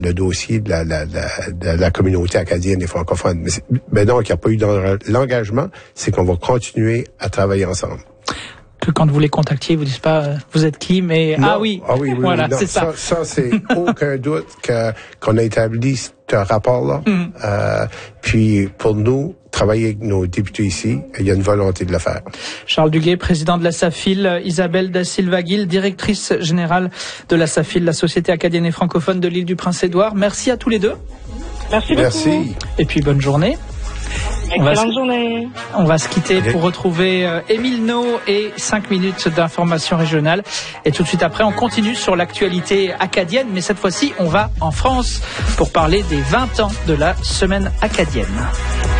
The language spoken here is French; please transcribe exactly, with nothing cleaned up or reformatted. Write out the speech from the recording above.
le dossier de la, la, la, de la communauté acadienne et francophone. Mais, mais donc, il n'y a pas eu l'engagement, c'est qu'on va continuer à travailler ensemble. Que quand vous les contactiez, vous ne dites pas euh, vous êtes qui, mais non. ah oui, ah oui, oui voilà, oui, c'est ça. Ça, ça c'est aucun doute que qu'on a établi ce rapport-là. Mm. Euh, puis pour nous, travailler avec nos députés ici, il y a une volonté de le faire. Charles Duguay, président de la SAFIL, Isabelle Da Silva-Gil, directrice générale de la SAFIL, la Société acadienne et francophone de l'île du Prince-Édouard. Merci à tous les deux. Merci beaucoup. Merci. Et puis bonne journée. On va, se, journée. on va se quitter okay. pour retrouver euh, Émile No et cinq minutes d'information régionale. Et tout de suite après, on continue sur l'actualité acadienne, mais cette fois-ci, on va en France pour parler des vingt ans de la semaine acadienne.